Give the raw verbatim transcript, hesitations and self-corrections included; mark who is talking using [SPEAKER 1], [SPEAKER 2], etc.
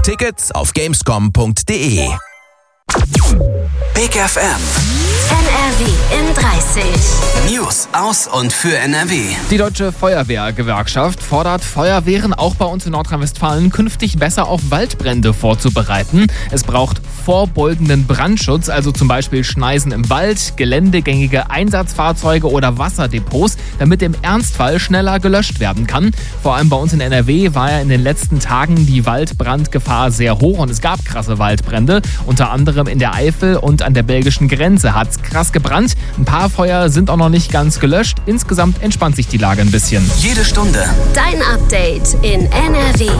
[SPEAKER 1] Tickets auf gamescom punkt de.
[SPEAKER 2] Big F M.
[SPEAKER 3] N R W in dreißig.
[SPEAKER 2] News aus und für N R W.
[SPEAKER 4] Die Deutsche Feuerwehrgewerkschaft fordert Feuerwehren auch bei uns in Nordrhein-Westfalen künftig besser auf Waldbrände vorzubereiten. Es braucht vorbeugenden Brandschutz, also zum Beispiel Schneisen im Wald, geländegängige Einsatzfahrzeuge oder Wasserdepots, damit im Ernstfall schneller gelöscht werden kann. Vor allem bei uns in N R W war ja in den letzten Tagen die Waldbrandgefahr sehr hoch und es gab krasse Waldbrände. Unter anderem in der Eifel und an der belgischen Grenze hat es krass gebrannt. Ein paar Feuer sind auch noch nicht ganz gelöscht. Insgesamt entspannt sich die Lage ein bisschen.
[SPEAKER 2] Jede Stunde
[SPEAKER 3] Dein Update in N R W.